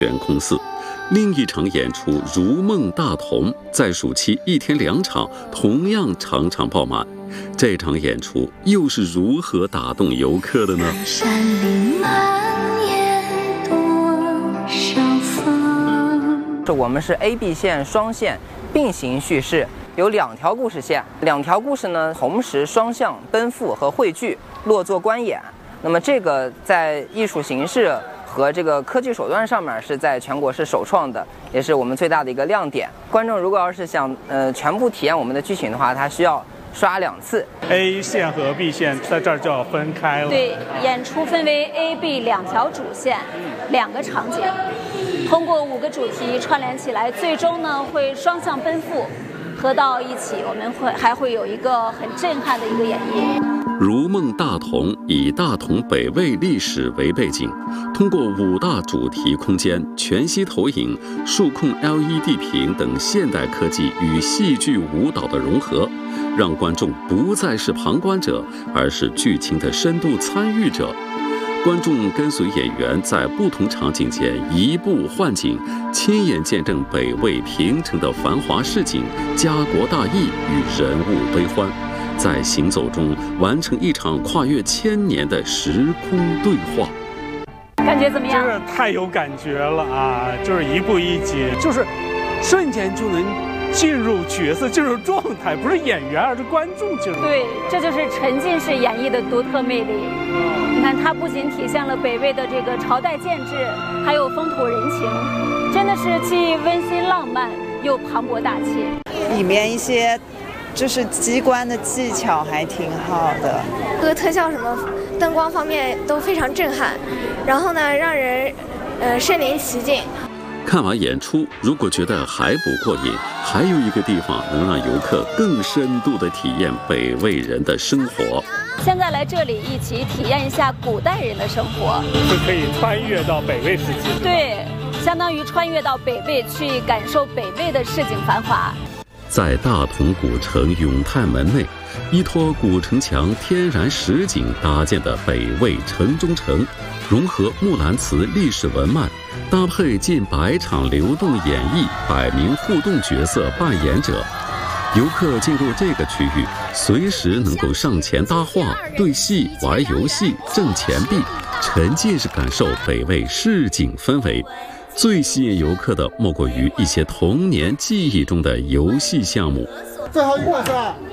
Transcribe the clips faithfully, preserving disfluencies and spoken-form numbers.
悬空寺。另一场演出《如梦大同》在暑期一天两场，同样场场爆满。这场演出又是如何打动游客的呢？ 山林蔓延多少风。 我们是 A B 线双线并行叙事，有两条故事线，两条故事呢同时双向奔赴和汇聚，落座观演。那么这个在艺术形式和这个科技手段上面是在全国是首创的，也是我们最大的一个亮点。观众如果要是想呃全部体验我们的剧情的话，他需要刷两次。 A 线和 B 线在这儿就要分开了。 对，演出分为 A、B 两条主线，两个场景，通过五个主题串联起来，最终呢会双向奔赴，合到一起，我们会还会有一个很震撼的一个演绎。 如梦大同以大同北魏历史为背景，通过五大主题空间、全息投影、数控 L E D 屏等现代科技与戏剧舞蹈的融合，让观众不再是旁观者，而是剧情的深度参与者。观众跟随演员在不同场景间移步换景，亲眼见证北魏平城的繁华市井、家国大义与人物悲欢，在行走中完成一场跨越千年的时空对话。 感觉怎么样？ 真是太有感觉了啊！就是一步一集，就是瞬间就能进入角色，进入状态，不是演员，而是观众进入。 对，这就是沉浸式演绎的独特魅力。你看，它不仅体现了北魏的这个朝代建制，还有风土人情，真的是既温馨浪漫又磅礴大气。 里面一些就是机关的技巧还挺好的， 各个特效什么灯光方面都非常震撼，然后呢让人呃身临其境。 看完演出，如果觉得还不过瘾，还有一个地方能让游客更深度地体验北魏人的生活。 现在来这里一起体验一下古代人的生活， 就可以穿越到北魏时期。 对，相当于穿越到北魏去感受北魏的市井繁华。 在大同古城永泰门内，依托古城墙天然实景搭建的北魏城中城，融合木兰辞历史文脉，搭配近百场流动演绎，百名互动角色扮演者。游客进入这个区域，随时能够上前搭话、对戏、玩游戏、挣钱币，沉浸式感受北魏市井氛围。最吸引游客的莫过于一些童年记忆中的游戏项目。 最后一个是吧？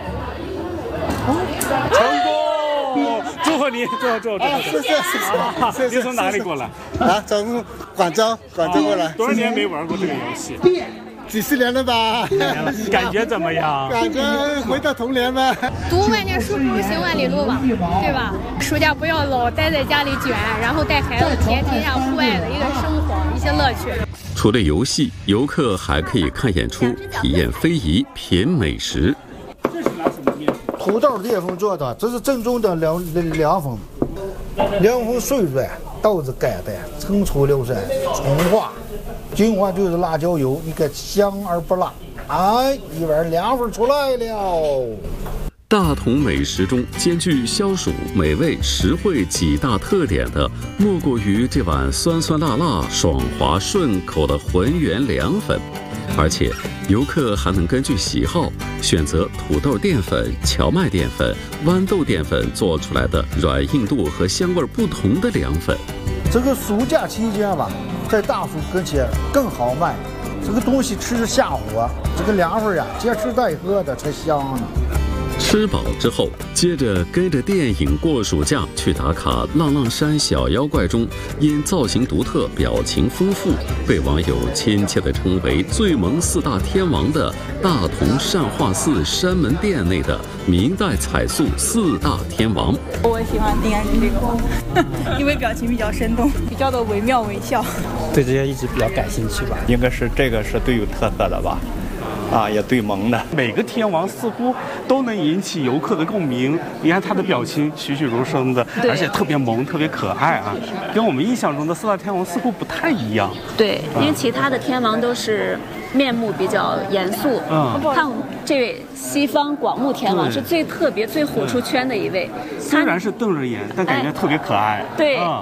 成功！祝贺你！祝贺祝贺祝贺！ 谢谢谢谢。 你从哪里过来？ 啊，从广州，广州过来。 多少年没玩过这个游戏？ 几十年了吧？ 感觉怎么样？ 感觉回到童年吧。 读万卷书不如行万里路嘛，对吧？暑假不要老待在家里卷，然后带孩子体验体验户外的一个生活，一些乐趣。 除了游戏，游客还可以看演出、体验非遗、品美食。 这是拿什么面？ 土豆裂缝做的，这是正宗的凉凉粉，凉粉碎软，豆子盖的，层出流水，从化。金华就是辣椒油，你看香而不辣，哎，一碗凉粉出来了。 大同美食中兼具消暑、美味、实惠几大特点的，莫过于这碗酸酸辣辣、爽滑顺口的浑圆凉粉。而且游客还能根据喜好选择土豆淀粉、荞麦淀粉、豌豆淀粉做出来的软硬度和香味不同的凉粉。 这个暑假期间吧，在大暑跟前更好卖，这个东西吃着下火，这个凉粉呀，接吃带喝的才香呢。 吃饱之后，接着跟着电影过暑假去打卡《浪浪山小妖怪》中因造型独特、表情丰富，被网友亲切地称为最萌四大天王的大同善化寺山门殿内的明代彩塑四大天王。 我喜欢丁安吉这个，因为表情比较生动，比较的惟妙惟肖。 对这些一直比较感兴趣吧，应该是这个是最有特色的吧。啊，也对萌的， 每个天王似乎都能引起游客的共鸣。你看他的表情栩栩如生的，而且特别萌，特别可爱啊，跟我们印象中的四大天王似乎不太一样。 对，因为其他的天王都是面目比较严肃，嗯，看这位西方广目天王是最特别、最火出圈的一位。 虽然是瞪着眼，但感觉特别可爱。 对。 嗯，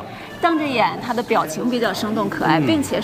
瞪着眼，他的表情比较生动可爱，并且